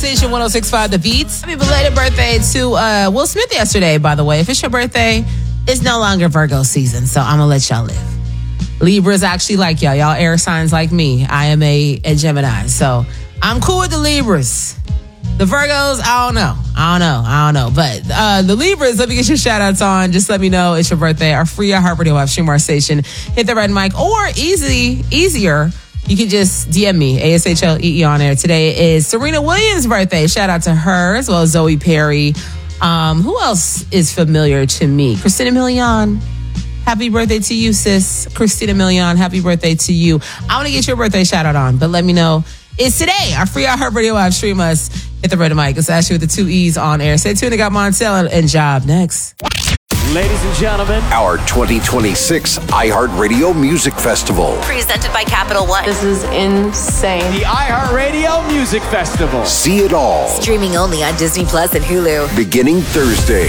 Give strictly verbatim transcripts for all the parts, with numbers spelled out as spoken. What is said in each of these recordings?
Station one oh six point five The Beats. Happy belated birthday to uh, Will Smith yesterday, by the way. If it's your birthday, it's no longer Virgo season, so I'm going to let y'all live. Libras actually like y'all. Y'all air signs like me. I am a, a Gemini, so I'm cool with the Libras. The Virgos, I don't know. I don't know. I don't know. But uh, the Libras, let me get your shout-outs on. Just let me know it's your birthday. Our free iHeartRadio app, stream our station. Hit the red mic. Or easy, easier, you can just D M me, A S H L E E on air. Today is Serena Williams' birthday. Shout out to her, as well as Zoe Perry. Um, who else is familiar to me? Christina Milian. Happy birthday to you, sis. Christina Milian, happy birthday to you. I want to get your birthday shout-out on, but let me know. It's today. Our free iHeartRadio app, stream us. Hit the red mic. It's Ashley with the two E's on air. Stay tuned. I got Montel and Job next. Ladies and gentlemen, our twenty twenty-six iHeartRadio Music Festival. Presented by Capital One. This is insane. The iHeartRadio Music Festival. See it all. Streaming only on Disney Plus and Hulu. Beginning Thursday.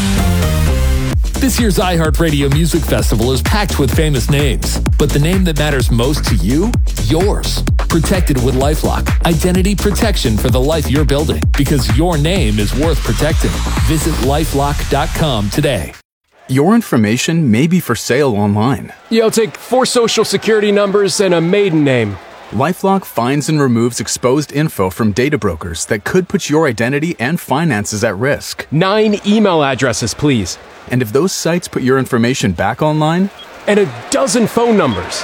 This year's iHeartRadio Music Festival is packed with famous names, but the name that matters most to you? Yours. Protected with LifeLock. Identity protection for the life you're building, because your name is worth protecting. Visit lifelock dot com today. Your information may be for sale online. Yeah, I'll take four social security numbers and a maiden name. LifeLock finds and removes exposed info from data brokers that could put your identity and finances at risk. Nine email addresses, please. And if those sites put your information back online? And a dozen phone numbers.